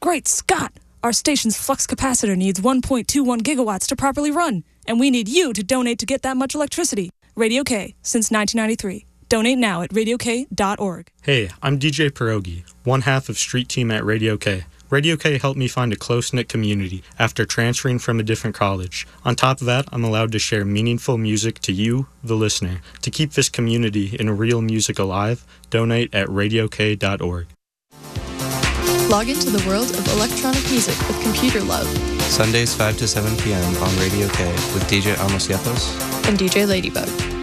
Great Scott! Our station's flux capacitor needs 1.21 gigawatts to properly run, and we need you to donate to get that much electricity. Radio K, since 1993. Donate now at radiok.org. Hey, I'm DJ Pierogi, one half of Street Team at Radio K. Radio K helped me find a close-knit community after transferring from a different college. On top of that, I'm allowed to share meaningful music to you, the listener. To keep this community and real music alive, donate at radiok.org. Log into the world of electronic music with Computer Love. Sundays 5 to 7 p.m. on Radio K with DJ Amos Yapos and DJ Ladybug.